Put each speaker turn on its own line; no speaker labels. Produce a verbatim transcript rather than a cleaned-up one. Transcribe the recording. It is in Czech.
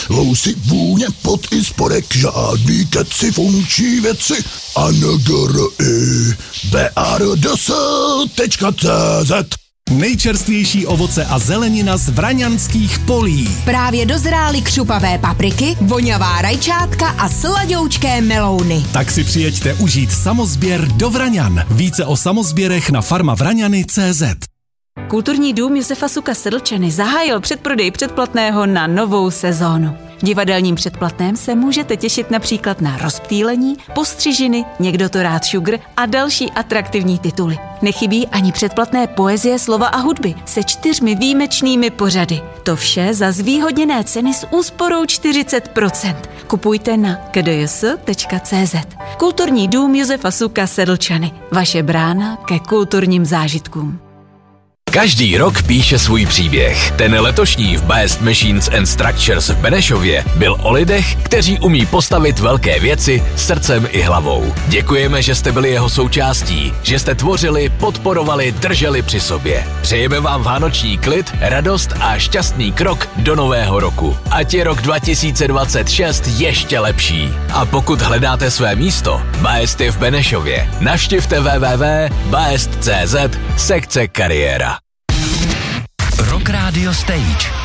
housy, vůně, pot i spodek, žádný keci, funkční věci, a n g r i b a r d s tečka c z.
Nejčerstvější ovoce a zelenina z vraňanských polí.
Právě dozrály křupavé papriky, voňavá rajčátka a sladoučké melouny.
Tak si přijeďte užít samozběr do Vraňan. Více o samozběrech na farma vraňany tečka cé zet.
Kulturní dům Josefa Suka Sedlčany zahájil předprodej předplatného na novou sezónu. V divadelním předplatném se můžete těšit například na Rozptýlení, Postřižiny, Někdo to rád šugr a další atraktivní tituly. Nechybí ani předplatné poezie, slova a hudby se čtyřmi výjimečnými pořady. To vše za zvýhodněné ceny s úsporou čtyřicet procent. Kupujte na k d j s tečka c z. Kulturní dům Josefa Suka Sedlčany. Vaše brána ke kulturním zážitkům.
Každý rok píše svůj příběh. Ten letošní v Best Machines and Structures v Benešově byl o lidech, kteří umí postavit velké věci srdcem i hlavou. Děkujeme, že jste byli jeho součástí, že jste tvořili, podporovali, drželi při sobě. Přejeme vám vánoční klid, radost a šťastný krok do nového roku. Ať je rok dva tisíce dvacet šest ještě lepší. A pokud hledáte své místo, Best je v Benešově. Navštivte w w w tečka best tečka c z sekce kariéra.
Rock Radio Stage.